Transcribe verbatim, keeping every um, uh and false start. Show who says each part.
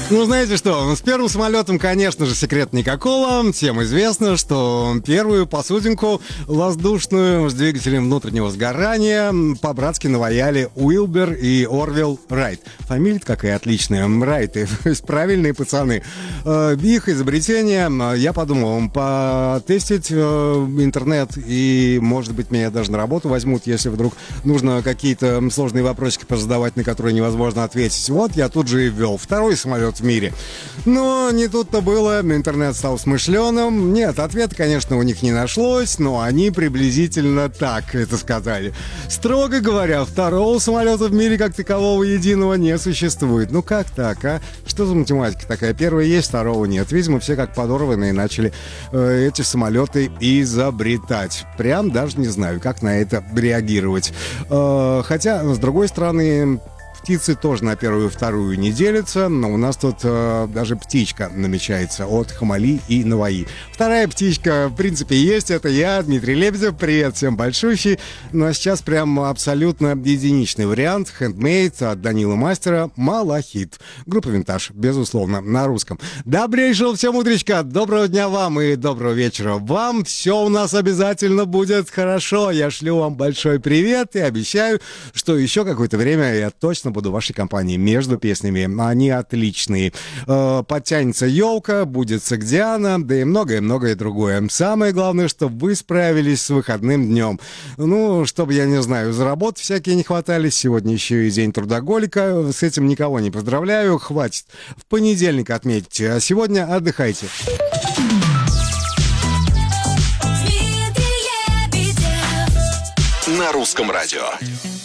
Speaker 1: Ну, знаете что, с первым самолетом, конечно же, секрет никакого. Всем известно, что первую посудинку воздушную с двигателем внутреннего сгорания по-братски наваяли Уилбер и Орвилл Райт. Фамилия какая отличная, Райты, то есть правильные пацаны. Их изобретение, я подумал, потестить интернет, и, может быть, меня даже на работу возьмут, если вдруг нужно какие-то сложные вопросики позадавать, на которые невозможно ответить. Вот я тут же и ввел второй самолет в мире. Но не тут-то было, интернет стал смышленым. Нет, ответа, конечно, у них не нашлось, но они приблизительно так это сказали. Строго говоря, второго самолета в мире как такового единого не существует. Ну как так, а? Что за математика такая? Первого есть, второго нет. Видимо, все как подорванные начали э, эти самолеты изобретать. Прям даже не знаю, как на это реагировать. Э, хотя, с другой стороны... Птицы тоже на первую и вторую не делятся, но у нас тут э, даже птичка намечается от Хамали и Наваи. Вторая птичка, в принципе, есть, это я, Дмитрий Лебедев, привет всем большущий. Ну а сейчас прям абсолютно единичный вариант, Handmade от Данила Мастера, Малахит. Группа Винтаж, безусловно, на русском. Добрейшего всем утречка, доброго дня вам и доброго вечера вам. Все у нас обязательно будет хорошо. Я шлю вам большой привет и обещаю, что еще какое-то время я точно буду в вашей компании между песнями. Они отличные. Подтянется елка, будет Сагдиана, да и многое-многое другое. Самое главное, чтобы вы справились с выходным днем. Ну, чтобы, я не знаю, за работы всякие не хватались. Сегодня еще и день трудоголика. С этим никого не поздравляю. Хватит. В понедельник отметьте. А сегодня отдыхайте.
Speaker 2: На русском радио.